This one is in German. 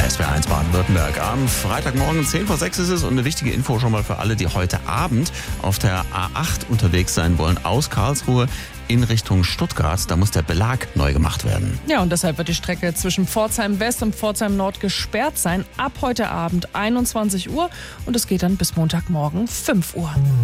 SWR1 Baden-Württemberg. Am Freitagmorgen 5:10 ist es und eine wichtige Info schon mal für alle, die heute Abend auf der A8 unterwegs sein wollen, aus Karlsruhe in Richtung Stuttgart. Da muss der Belag neu gemacht werden. Ja, und deshalb wird die Strecke zwischen Pforzheim West und Pforzheim Nord gesperrt sein. Ab heute Abend 21 Uhr und es geht dann bis Montagmorgen 5 Uhr.